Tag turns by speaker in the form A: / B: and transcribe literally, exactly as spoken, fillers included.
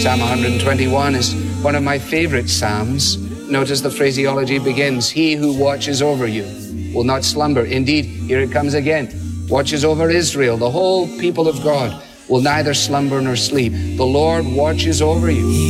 A: Psalm one hundred twenty-one is one of my favorite Psalms. Notice the phraseology begins, he who watches over you will not slumber. Indeed, here it comes again, watches over Israel, the whole people of God will neither slumber nor sleep. The Lord watches over you.